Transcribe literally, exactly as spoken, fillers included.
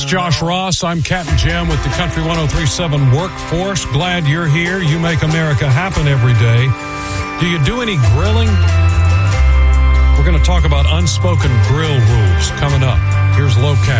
Josh Ross. I'm Captain Jim with the Country one oh three point seven Workforce. Glad you're here. You make America happen every day. Do you do any grilling? We're going to talk about unspoken grill rules coming up. Here's Low Cap.